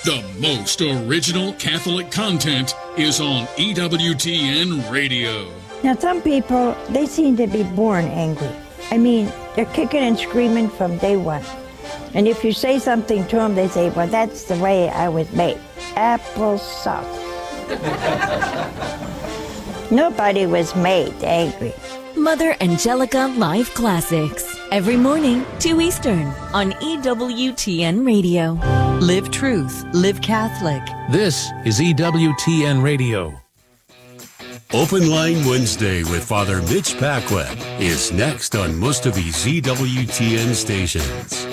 The most original Catholic content is on EWTN Radio. Now, some people, they seem to be born angry. I mean, they're kicking and screaming from day one. And if you say something to them, they say, well, that's the way I was made. Applesauce. Nobody was made angry. Mother Angelica Live Classics. Every morning, 2 Eastern, on EWTN Radio. Live truth, live Catholic. This is EWTN Radio. Open Line Wednesday with Father Mitch Paquette is next on most of these EWTN stations.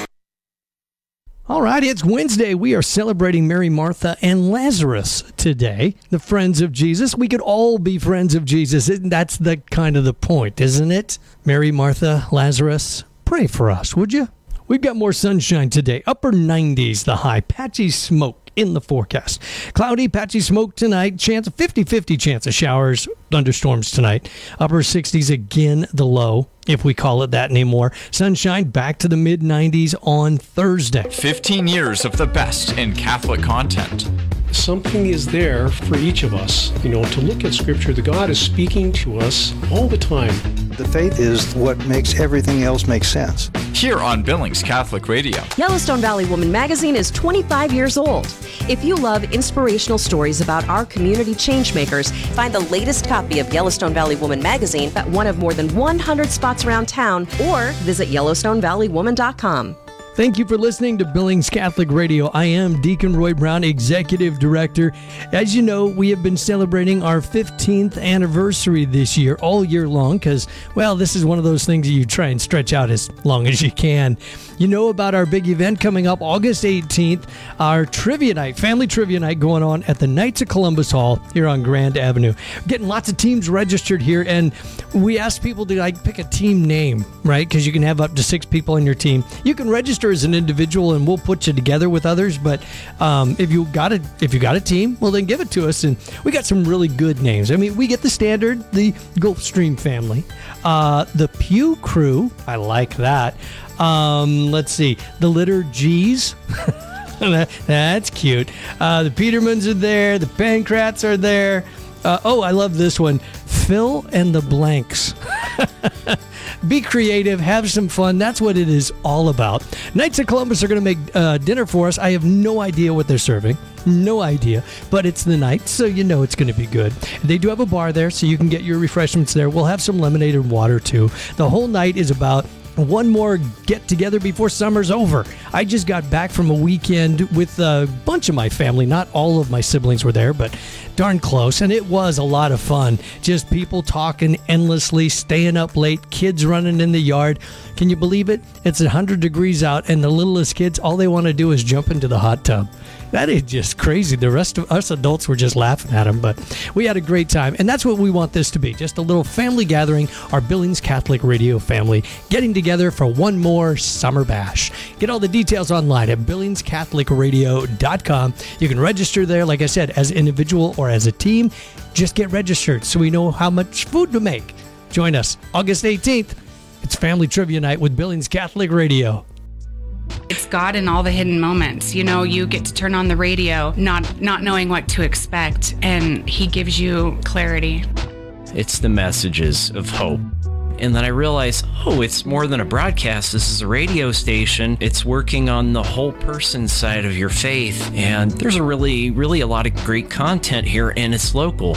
All right, it's Wednesday. We are celebrating Mary, Martha, and Lazarus today, the friends of Jesus. We could all be friends of Jesus. That's the kind of the point, isn't it? Mary, Martha, Lazarus, pray for us, would you? We've got more sunshine today. Upper 90s, the high. Patchy smoke in the forecast. Cloudy, patchy smoke tonight. 50-50 chance of showers, thunderstorms tonight. Upper 60s again, the low, if we call it that anymore. Sunshine back to the mid-90s on Thursday. 15 years of the best in Catholic content. Something is there for each of us, to look at Scripture. The God is speaking to us all the time. The faith is what makes everything else make sense. Here on Billings Catholic Radio. Yellowstone Valley Woman magazine is 25 years old. If you love inspirational stories about our community changemakers, find the latest copy of Yellowstone Valley Woman magazine at one of more than 100 spots around town or visit YellowstoneValleyWoman.com. Thank you for listening to Billings Catholic Radio. I am Deacon Roy Brown, Executive Director. As you know, we have been celebrating our 15th anniversary this year, all year long, because, well, this is one of those things that you try and stretch out as long as you can. You know about our big event coming up August 18th, our trivia night, family trivia night going on at the Knights of Columbus Hall here on Grand Avenue. Getting lots of teams registered here, and we asked people to pick a team name, right? Because you can have up to 6 people on your team. You can register as an individual, and we'll put you together with others. But if you got a team, well, then give it to us. And we got some really good names. I mean, we get the standard, the Gulfstream family, the Pew Crew. I like that. Let's see, the Litter G's. That's cute. The Petermans are there. The Pancrats are there. I love this one. Fill and the Blanks. Be creative, have some fun. That's what it is all about. Knights of Columbus are going to make dinner for us. I have no idea what they're serving. No idea. But it's the night, so you know it's going to be good. They do have a bar there, so you can get your refreshments there. We'll have some lemonade and water, too. The whole night is about one more get-together before summer's over. I just got back from a weekend with a bunch of my family. Not all of my siblings were there, but darn close. And it was a lot of fun. Just people talking endlessly, staying up late, kids running in the yard. Can you believe it? It's 100 degrees out, and the littlest kids, all they want to do is jump into the hot tub. That is just crazy. The rest of us adults were just laughing at them, but we had a great time. And that's what we want this to be, just a little family gathering, our Billings Catholic Radio family getting together for one more summer bash. Get all the details online at BillingsCatholicRadio.com. You can register there, like I said, as an individual or as a team. Just get registered so we know how much food to make. Join us August 18th. It's Family Trivia Night with Billings Catholic Radio. It's God in all the hidden moments. You get to turn on the radio, not knowing what to expect, and He gives you clarity. It's the messages of hope. And then I realized, it's more than a broadcast. This is a radio station. It's working on the whole person side of your faith. And there's a really a lot of great content here, and it's local.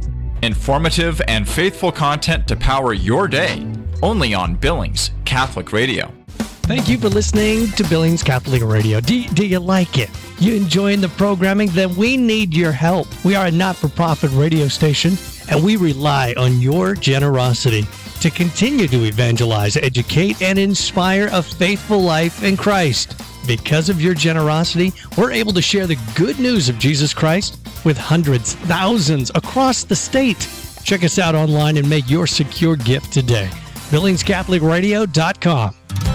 Informative and faithful content to power your day. Only on Billings Catholic Radio. Thank you for listening to Billings Catholic Radio. Do you like it? You enjoying the programming? Then we need your help. We are a not-for-profit radio station, and we rely on your generosity to continue to evangelize, educate, and inspire a faithful life in Christ. Because of your generosity, we're able to share the good news of Jesus Christ with hundreds, thousands across the state. Check us out online and make your secure gift today. BillingsCatholicRadio.com.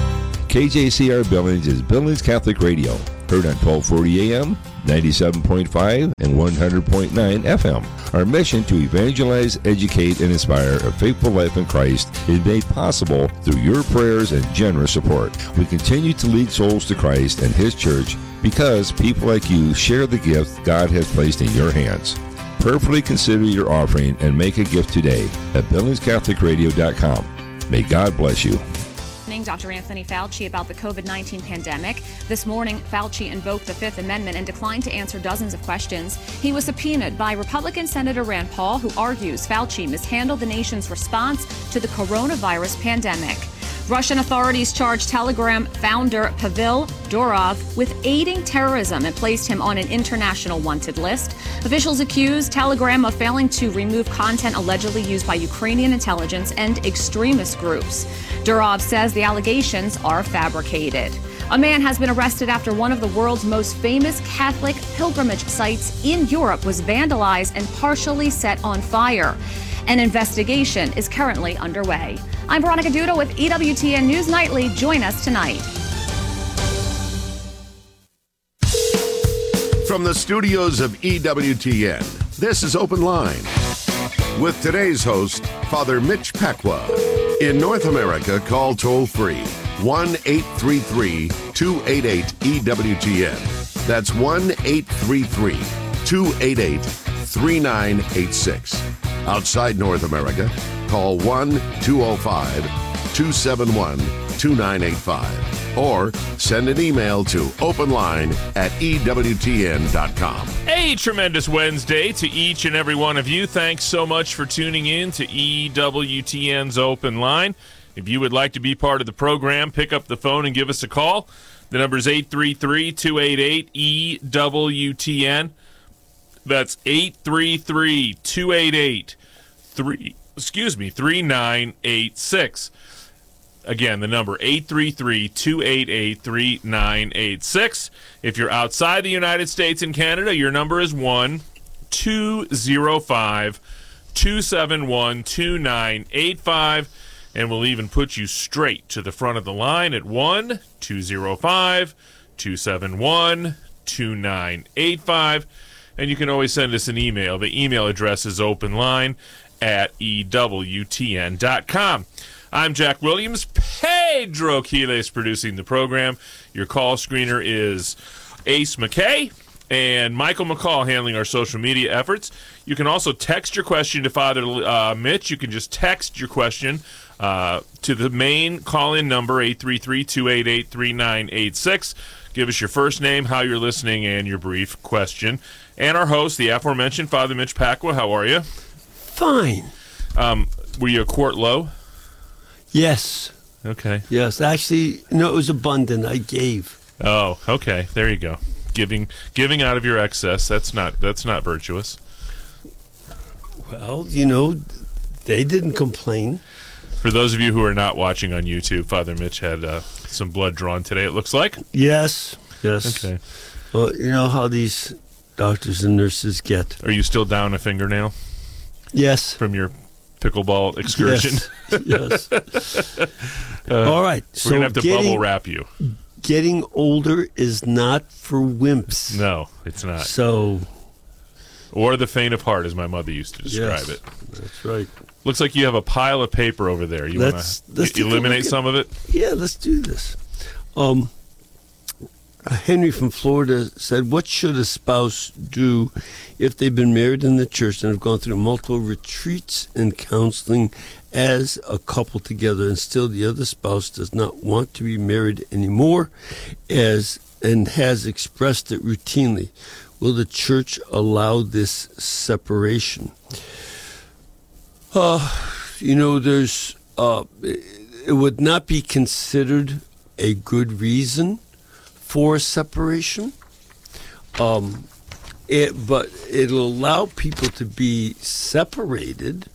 KJCR Billings is Billings Catholic Radio, heard on 1240 AM, 97.5, and 100.9 FM. Our mission to evangelize, educate, and inspire a faithful life in Christ is made possible through your prayers and generous support. We continue to lead souls to Christ and His church because people like you share the gift God has placed in your hands. Prayerfully consider your offering and make a gift today at BillingsCatholicRadio.com. May God bless you. Dr. Anthony Fauci about the COVID-19 pandemic. This morning, Fauci invoked the Fifth Amendment and declined to answer dozens of questions. He was subpoenaed by Republican Senator Rand Paul, who argues Fauci mishandled the nation's response to the coronavirus pandemic. Russian authorities charged Telegram founder Pavel Durov with aiding terrorism and placed him on an international wanted list. Officials accused Telegram of failing to remove content allegedly used by Ukrainian intelligence and extremist groups. Durov says the allegations are fabricated. A man has been arrested after one of the world's most famous Catholic pilgrimage sites in Europe was vandalized and partially set on fire. An investigation is currently underway. I'm Veronica Duda with EWTN News Nightly. Join us tonight. From the studios of EWTN, this is Open Line with today's host, Father Mitch Pacwa. In North America, call toll-free 1-833-288-EWTN. That's 1-833-288-3986. Outside North America, call 1-205-271-2985 or send an email to openline@ewtn.com. A tremendous Wednesday to each and every one of you. Thanks so much for tuning in to EWTN's Open Line. If you would like to be part of the program, pick up the phone and give us a call. The number is 833-288-EWTN. That's 833-288-3986. Again, the number 833-288-3986. If you're outside the United States and Canada, your number is 1-205-271-2985. And we'll even put you straight to the front of the line at 1-205-271-2985. And you can always send us an email. The email address is openline@ewtn.com. I'm Jack Williams. Pedro Quiles producing the program. Your call screener is Ace McKay and Michael McCall handling our social media efforts. You can also text your question to Father Mitch. You can just text your question to the main call-in number, 833-288-3986. Give us your first name, how you're listening, and your brief question. And our host, the aforementioned Father Mitch Pacwa. How are you? Fine. Were you a quart low? Yes. Okay. Yes. Actually, no, it was abundant. I gave. Oh, okay. There you go. Giving out of your excess. That's not virtuous. Well, they didn't complain. For those of you who are not watching on YouTube, Father Mitch had some blood drawn today, it looks like. Yes. Okay. Well, you know how these doctors and nurses get. Are you still down a fingernail? Yes. From your pickleball excursion? Yes. All right. We're going to have to bubble wrap you. Getting older is not for wimps. No, it's not. So. Or the faint of heart, as my mother used to describe it. That's right. Looks like you have a pile of paper over there. You want to eliminate some of it? Yeah, let's do this. Henry from Florida said, what should a spouse do if they've been married in the church and have gone through multiple retreats and counseling as a couple together, and still the other spouse does not want to be married anymore and has expressed it routinely? Will the church allow this separation? It would not be considered a good reason for separation, but it'll allow people to be separated,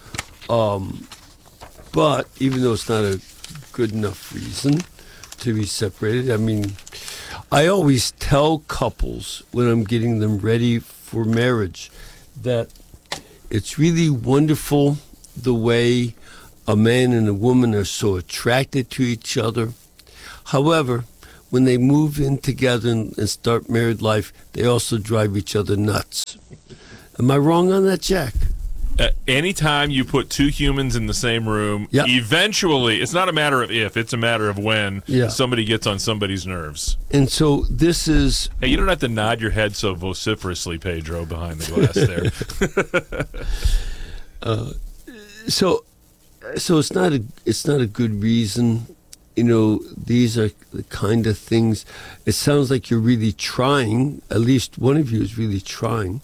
but even though it's not a good enough reason to be separated, I always tell couples when I'm getting them ready for marriage that it's really wonderful the way a man and a woman are so attracted to each other. However, when they move in together and start married life, they also drive each other nuts. Am I wrong on that, Jack? anytime you put two humans in the same room, eventually, it's not a matter of if, it's a matter of when somebody gets on somebody's nerves. And so this is... Hey, you don't have to nod your head so vociferously, Pedro, behind the glass there. So it's not a good reason. These are the kind of things. It sounds like you're really trying. At least one of you is really trying.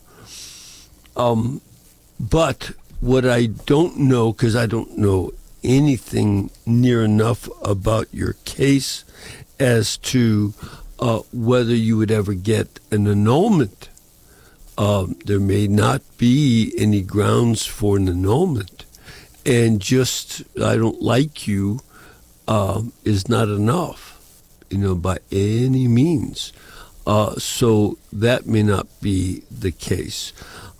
But what I don't know, because I don't know anything near enough about your case as to whether you would ever get an annulment. There may not be any grounds for an annulment. And just, I don't like you, is not enough, by any means. So that may not be the case.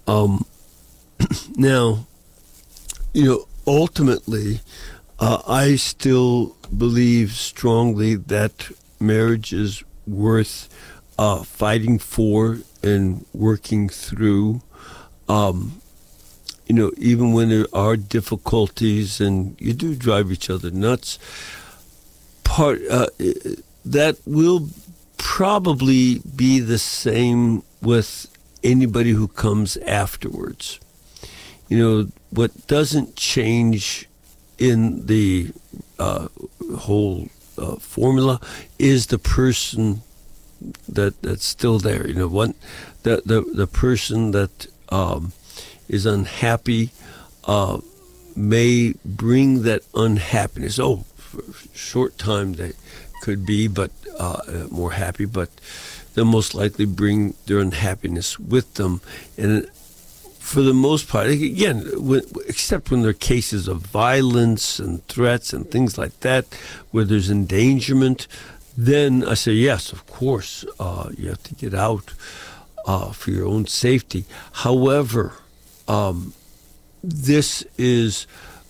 Now, ultimately, I still believe strongly that marriage is worth fighting for and working through. Even when there are difficulties and you do drive each other nuts, that will probably be the same with anybody who comes afterwards. What doesn't change in the whole formula is the person that's still there. The person that is unhappy may bring that unhappiness. For a short time they could be, but more happy, but they'll most likely bring their unhappiness with them. And for the most part, again, except when there are cases of violence and threats and things like that, where there's endangerment, then I say, yes, of course, you have to get out for your own safety. However, this is,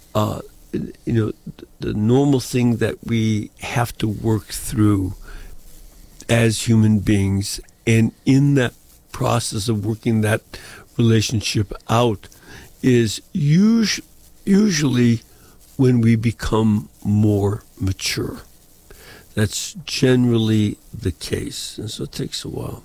the normal thing that we have to work through as human beings. And in that process of working that relationship out is usually when we become more mature. That's generally the case. And so it takes a while.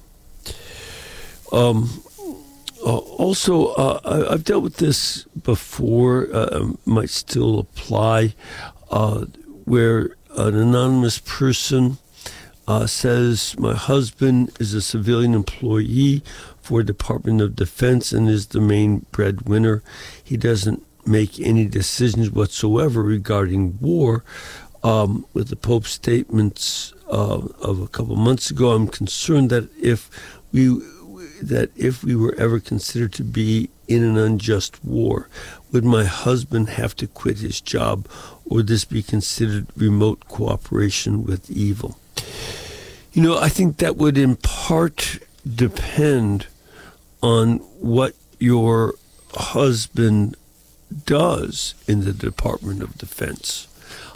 Also, I've dealt with this before, might still apply, where an anonymous person says, my husband is a civilian employee for Department of Defense and is the main breadwinner. He doesn't make any decisions whatsoever regarding war. With the Pope's statements of a couple months ago, I'm concerned that if we were ever considered to be in an unjust war, would my husband have to quit his job, or would this be considered remote cooperation with evil? I think that would in part depend on what your husband does in the Department of Defense.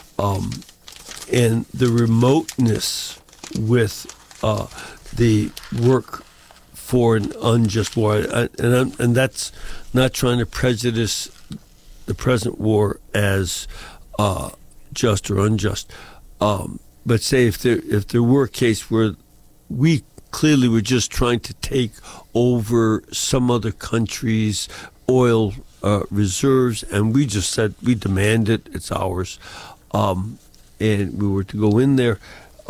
And the remoteness with the work for an unjust war, and that's not trying to prejudice the present war as just or unjust. But say if there were a case where we clearly were just trying to take over some other country's oil reserves, and we just said we demand it, it's ours, and we were to go in there,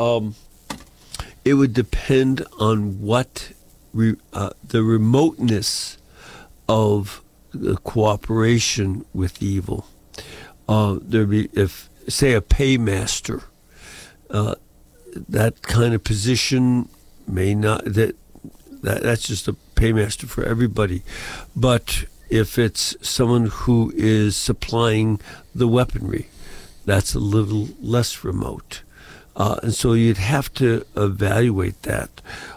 it would depend on what the remoteness of the cooperation with evil. There'd be, if say a paymaster, that kind of position may not, that's just a paymaster for everybody. But if it's someone who is supplying the weaponry, that's a little less remote. And so you'd have to evaluate that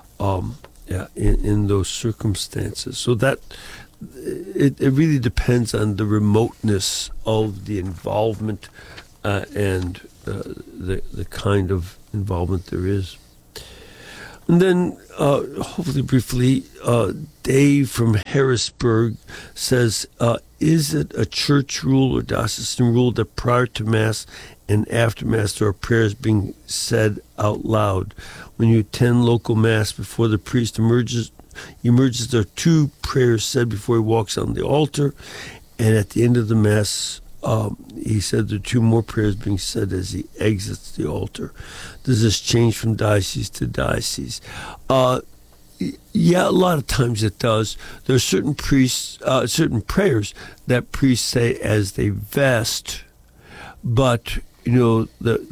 in those circumstances. So that it really depends on the remoteness of the involvement and the kind of involvement there is. And then, hopefully briefly, Dave from Harrisburg says, is it a church rule or diocesan rule that prior to Mass and after Mass there are prayers being said out loud? When you attend local Mass, before the priest emerges, there are 2 prayers said before he walks on the altar, and at the end of the Mass, he said there are 2 more prayers being said as he exits the altar. Does this change from diocese to diocese? Yeah, a lot of times it does. There are certain prayers that priests say as they vest, but and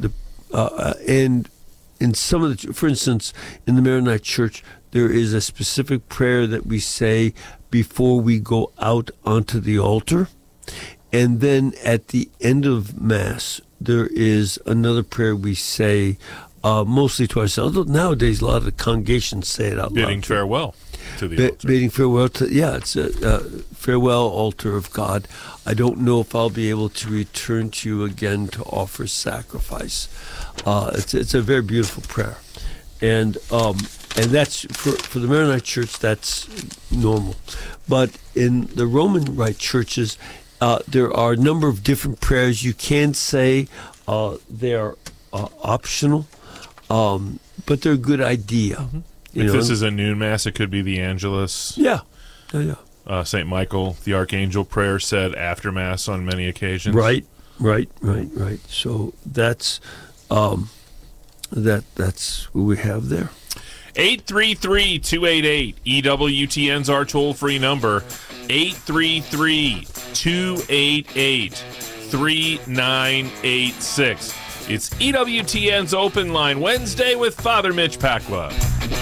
in some of the, for instance, in the Maronite Church, there is a specific prayer that we say before we go out onto the altar, and then at the end of Mass, there is another prayer we say. Mostly to ourselves. Nowadays, a lot of the congregations say it out loud. Bidding farewell to the altar. Bidding farewell to, it's a farewell altar of God. I don't know if I'll be able to return to you again to offer sacrifice. It's a very beautiful prayer. And that's, for the Maronite Church, that's normal. But in the Roman Rite churches, there are a number of different prayers you can say. They're optional. But they're a good idea. Mm-hmm. If this is a noon Mass, it could be the Angelus. Yeah. St. Michael, the Archangel prayer said after Mass on many occasions. Right. So that's that's what we have there. 833-288 EWTN's our toll-free number. 833-288-3986. It's EWTN's Open Line Wednesday with Father Mitch Pacwa.